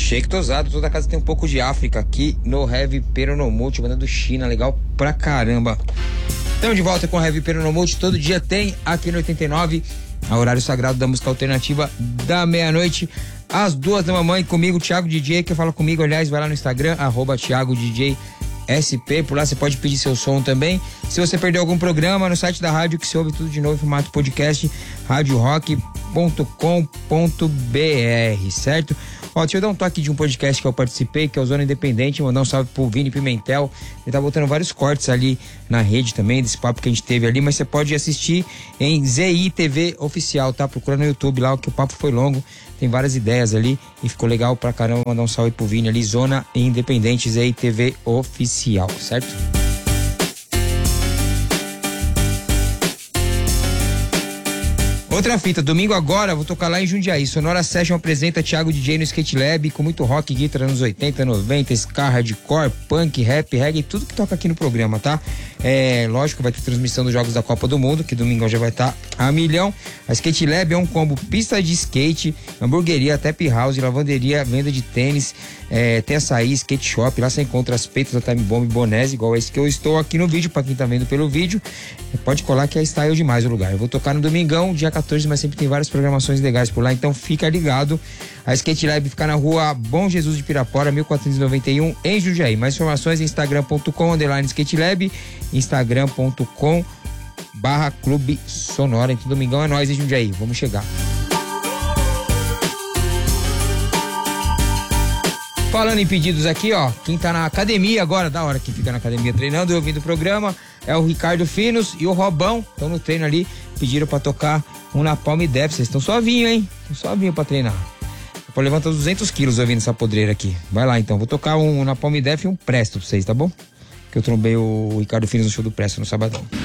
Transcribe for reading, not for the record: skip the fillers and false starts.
Shake tosado, toda casa tem um pouco de África aqui no Heavy Peronomulti, banda do China, legal pra caramba. Estamos de volta com o Heavy Peronomulti, todo dia tem aqui no 89, a horário sagrado da música alternativa da meia-noite às 2 da manhã, comigo, Thiago DJ, que fala comigo, aliás, vai lá no Instagram, @Thiago DJ SP, por lá você pode pedir seu som também. Se você perdeu algum programa no site da rádio, que se ouve tudo de novo em formato podcast, radiorock.com.br, certo? Ó, deixa eu dar um toque de um podcast que eu participei, que é o Zona Independente, mandar um salve pro Vini Pimentel, ele tá botando vários cortes ali na rede também, desse papo que a gente teve ali, mas você pode assistir em ZI TV Oficial, tá? Procura no YouTube lá, que o papo foi longo, tem várias ideias ali e ficou legal pra caramba, mandar um salve pro Vini ali, Zona Independente, ZI TV Oficial, certo? Outra fita, domingo agora, vou tocar lá em Jundiaí. Sonora Session apresenta Thiago DJ no Skate Lab, com muito rock, guitarra nos 80, 90, ska, hardcore, punk, rap, reggae, tudo que toca aqui no programa, tá? Lógico, vai ter transmissão dos Jogos da Copa do Mundo, que domingo já vai estar a milhão. A Skate Lab é um combo pista de skate, hamburgueria, tap house, lavanderia, venda de tênis, tem açaí, skate shop. Lá você encontra as peitas da Time Bomb, bonés, igual esse que eu estou aqui no vídeo, pra quem tá vendo pelo vídeo. Pode colar que é style demais o lugar. Eu vou tocar no domingão, dia 14, mas sempre tem várias programações legais por lá, então fica ligado. A Skate Lab fica na rua Bom Jesus de Pirapora, 1491, em Jundiaí. Mais informações em instagram.com/skatelab, instagram.com/Clube Sonora. Então domingão é nós em Jundiaí, vamos chegar. Falando em pedidos aqui, ó, quem tá na academia agora, da hora que fica na academia treinando e ouvindo o programa, é o Ricardo Finos e o Robão, estão no treino ali, pediram pra tocar um Napalm Death. Vocês estão suavinho, hein? Estão suavinho pra treinar. Vou levantar 200 quilos ouvindo essa podreira aqui. Vai lá então, vou tocar um Napalm Death e um Presto pra vocês, tá bom? Que eu trombei o Ricardo Finos no show do Presto no sabadão.